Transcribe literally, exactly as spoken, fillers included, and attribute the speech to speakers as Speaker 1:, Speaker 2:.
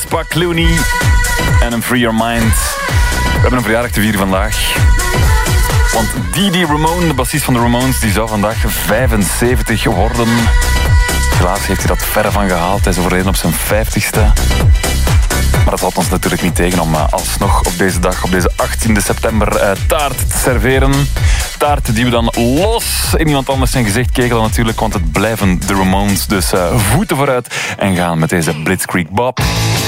Speaker 1: Aespa, Clooney en een Free Your Mind. We hebben een verjaardag te vieren vandaag. Want Dee Ramone, de bassist van de Ramones, die zou vandaag vijfenzeventig worden. Helaas heeft hij dat verre van gehaald. Hij is overleden op zijn vijftigste. Maar dat houdt ons natuurlijk niet tegen om uh, alsnog op deze dag, op deze achttiende september, uh, taart te serveren. Taart die we dan los in iemand anders zijn gezicht kegelen natuurlijk, want het blijven de Ramones. Dus uh, voeten vooruit en gaan met deze Blitzkrieg Bob.